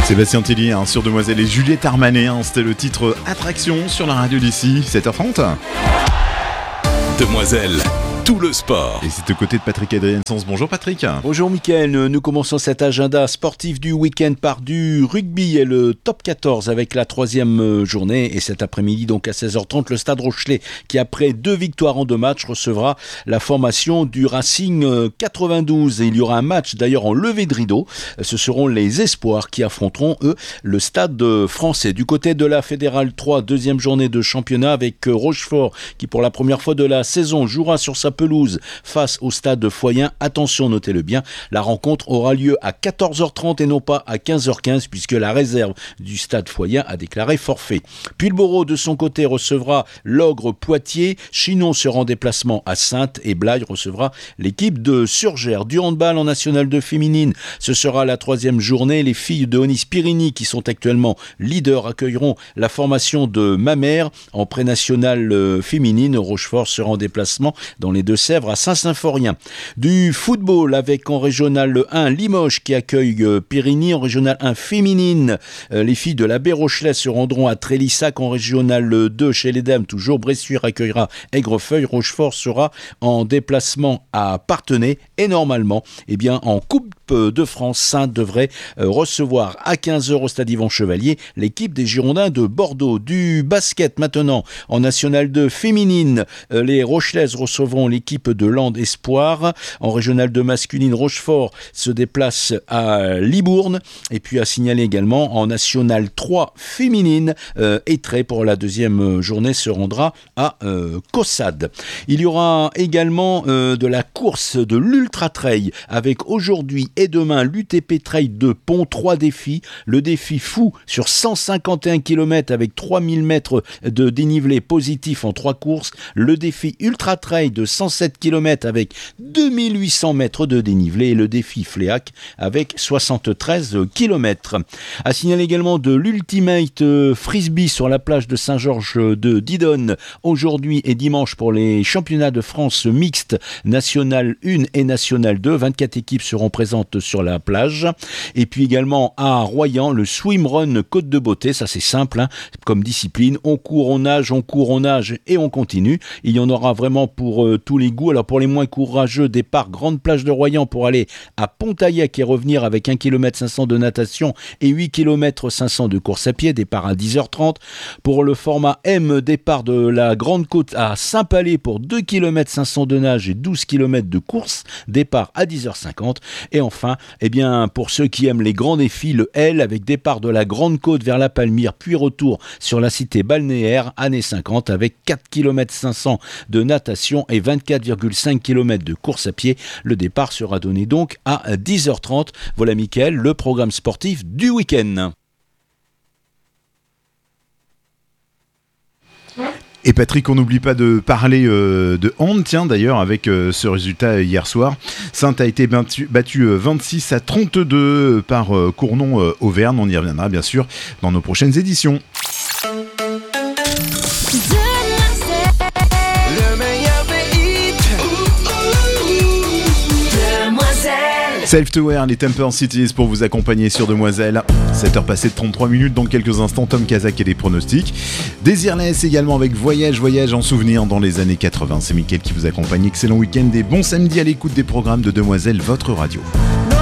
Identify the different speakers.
Speaker 1: Sébastien Tellier sur Demoiselle et Juliette Armanet, c'était le titre Attraction sur la radio d'ici, 7h30.
Speaker 2: Demoiselle, tout le sport.
Speaker 1: Et c'est aux côtés de Patrick Adrien-Sens. Bonjour Patrick.
Speaker 3: Bonjour Mickaël, nous commençons cet agenda sportif du week-end par du rugby et le top 14 avec la troisième journée. Et cet après-midi, donc à 16h30, le Stade Rochelet qui après 2 victoires en 2 matchs recevra la formation du Racing 92. Et il y aura un match d'ailleurs en levée de rideau. Ce seront les Espoirs qui affronteront eux le Stade français. Du côté de la Fédérale 3, deuxième journée de championnat avec Rochefort qui pour la première fois de la saison jouera sur sa pelouse face au Stade Foyen. Attention, notez-le bien, la rencontre aura lieu à 14h30 et non pas à 15h15 puisque la réserve du Stade Foyen a déclaré forfait. Pulboro de son côté recevra l'Ogre Poitiers, Chinon sera en déplacement à Saintes et Blaye recevra l'équipe de Surgères. Du handball en National 2 féminine, ce sera la troisième journée. Les filles de Onis-Pyrénées qui sont actuellement leaders accueilleront la formation de Mamers en pré-nationale féminine. Rochefort sera en déplacement dans les Deux-Sèvres à Saint-Symphorien. Du football avec en régional 1 Limoges qui accueille Périgny. En régional 1 féminine, les filles de la Baie Rochelet se rendront à Trélissac. En régional 2 chez les dames, toujours Bressuire accueillera Aigrefeuille. Rochefort sera en déplacement à Parthenay et normalement en Coupe de France, Saintes devrait recevoir à 15h au stade Yvan Chevalier l'équipe des Girondins de Bordeaux. Du basket maintenant en National 2 féminine, les Rochelaises recevront l'équipe de Landes Espoir. En régional 2 masculine, Rochefort se déplace à Libourne. Et puis à signaler également en National 3 féminine, Étré pour la deuxième journée se rendra à Caussade. Il y aura également de la course de l'Ultra Trail avec aujourd'hui et demain l'UTP Trail de Pont, 3 défis. Le défi fou sur 151 km avec 3000 mètres de dénivelé positif en 3 courses. Le défi Ultra Trail de 107 km avec 2800 mètres de dénivelé et le défi Fléac avec 73 km. À signaler également de l'Ultimate Frisbee sur la plage de Saint-Georges de Didonne aujourd'hui et dimanche pour les championnats de France mixtes National 1 et National 2. 24 équipes seront présentes sur la plage. Et puis également à Royan, le swimrun Côte de Beauté, ça c'est simple comme discipline. On court, on nage et on continue. Il y en aura vraiment pour tous les goûts. Alors pour les moins courageux, départ Grande Plage de Royan pour aller à Pontaillec et revenir avec 1 km 500 de natation et 8 km 500 de course à pied, départ à 10h30. Pour le format M, départ de la Grande Côte à Saint-Palais pour 2 km 500 de nage et 12 km de course, départ à 10h50. Et enfin, pour ceux qui aiment les grands défis, le L avec départ de la Grande Côte vers la Palmyre, puis retour sur la cité balnéaire, années 50, avec 4 km 500 de natation et 24,5 km de course à pied. Le départ sera donné donc à 10h30. Voilà Mickaël, le programme sportif du week-end.
Speaker 1: Et Patrick, on n'oublie pas de parler de hand, tiens d'ailleurs, avec ce résultat hier soir. Saintes a été battu 26-32 par Cournon-Auvergne. On y reviendra bien sûr dans nos prochaines éditions. Self to Wear, les Temper Cities pour vous accompagner sur Demoiselle. 7h passées de 33 minutes, dans quelques instants, Tom Kazak et les pronostics. Désirless également avec Voyage en souvenir dans les années 80. C'est Mickaël qui vous accompagne. Excellent week-end et bon samedi à l'écoute des programmes de Demoiselle, votre radio.